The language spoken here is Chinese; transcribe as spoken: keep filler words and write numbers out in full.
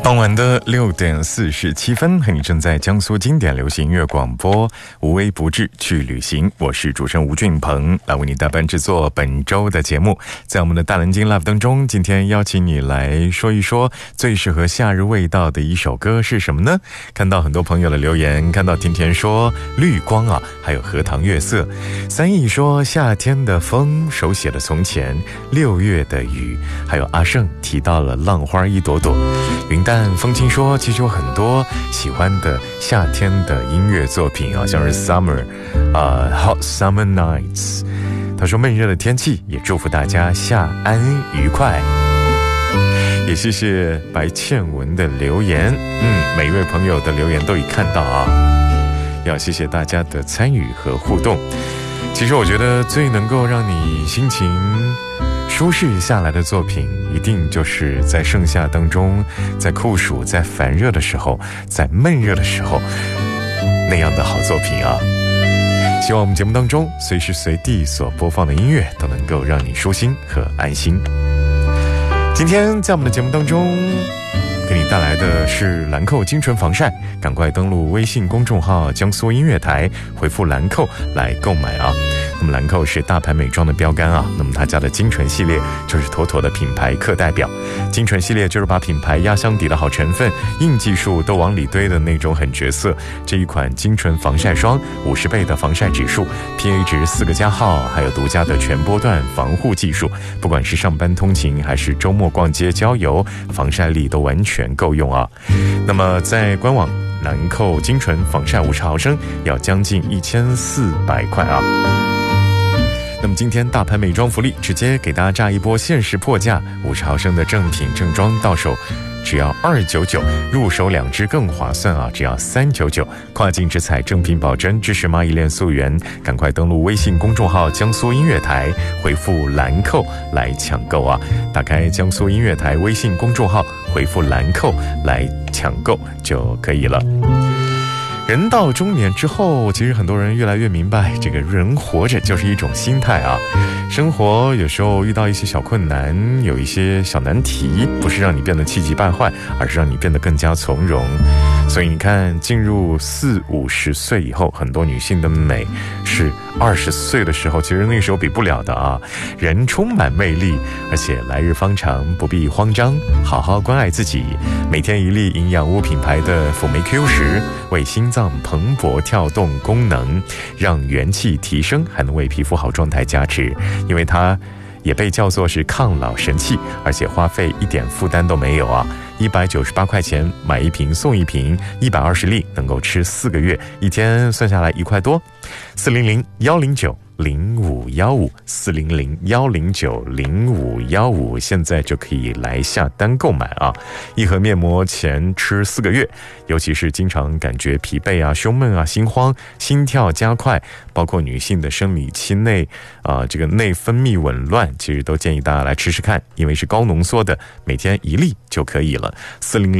傍晚的六点四十七分，和你正在江苏经典流行音乐广播无微不至去旅行，我是主持人吴俊鹏，来为你代班制作本周的节目。在我们的大蓝鲸 Live 当中，今天邀请你来说一说最适合夏日味道的一首歌是什么呢？看到很多朋友的留言，看到甜甜说绿光啊，还有荷塘月色，三义说夏天的风，手写的从前，六月的雨，还有阿胜提到了浪花一朵朵。云淡风轻说，其实有很多喜欢的夏天的音乐作品啊，像是 Summer 啊、呃、Hot Summer Nights。他说闷热的天气，也祝福大家夏安愉快。也谢谢白倩文的留言，嗯，每一位朋友的留言都已看到啊，要谢谢大家的参与和互动。其实我觉得最能够让你心情舒适下来的作品，一定就是在盛夏当中，在酷暑，在烦热的时候，在闷热的时候那样的好作品啊。希望我们节目当中随时随地所播放的音乐都能够让你舒心和安心。今天在我们的节目当中给你带来的是兰蔻精纯防晒，赶快登录微信公众号江苏音乐台，回复兰蔻来购买啊。那么兰蔻是大牌美妆的标杆啊，那么他家的精纯系列就是妥妥的品牌课代表。精纯系列就是把品牌压箱底的好成分、硬技术都往里堆的那种狠角色。这一款精纯防晒霜，五十倍的防晒指数 ，P A 值四个加号，还有独家的全波段防护技术，不管是上班通勤还是周末逛街郊游，防晒力都完全全够用啊。那么在官网兰蔻精纯防晒五十毫升要将近一千四百块啊。那么今天大牌美妆福利，直接给大家炸一波限时破价，五十毫升的正品正装到手只要二九九，入手两支更划算啊，只要三九九。跨境直采，正品保真，支持蚂蚁链溯源，赶快登录微信公众号江苏音乐台，回复兰蔻来抢购啊！打开江苏音乐台微信公众号，回复兰蔻来抢购就可以了。人到中年之后，其实很多人越来越明白，这个人活着就是一种心态啊。生活有时候遇到一些小困难，有一些小难题，不是让你变得气急败坏，而是让你变得更加从容。所以你看，进入四五十岁以后，很多女性的美是二十岁的时候其实那个时候比不了的啊。人充满魅力，而且来日方长，不必慌张，好好关爱自己。每天一粒营养屋品牌的辅酶 Q 十，为心脏蓬勃跳动功能，让元气提升，还能为皮肤好状态加持。因为它也被叫做是抗老神器，而且花费一点负担都没有啊！一百九十八块钱买一瓶送一瓶，一百二十粒能够吃四个月，一天算下来一块多。四零零幺零九零五幺五四零零幺零九零五幺五，现在就可以来下单购买啊！一盒面膜前吃四个月，尤其是经常感觉疲惫啊、胸闷啊、心慌、心跳加快，包括女性的生理期内啊、呃、这个内分泌紊乱，其实都建议大家来吃吃看，因为是高浓缩的，每天一粒就可以了。四零零